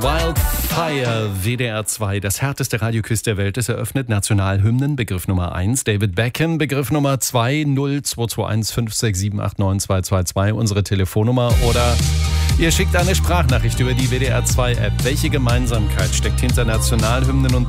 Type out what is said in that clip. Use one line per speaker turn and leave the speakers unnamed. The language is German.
Wildfire, WDR 2, das härteste Radioquiz der Welt ist eröffnet. Nationalhymnen, Begriff Nummer 1. David Beckham, Begriff Nummer 2, 0221 567 89222, unsere Telefonnummer. Oder ihr schickt eine Sprachnachricht über die WDR 2 App. Welche Gemeinsamkeit steckt hinter Nationalhymnen und